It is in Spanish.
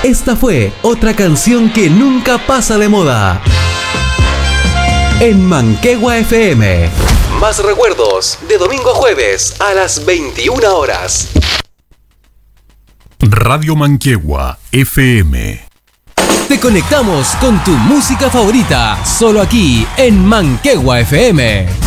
Esta fue otra canción que nunca pasa de moda. En Manquehue FM. Más recuerdos de domingo a jueves a las 21 horas. Radio Manquehue FM. Te conectamos con tu música favorita, solo aquí en Manquehue FM.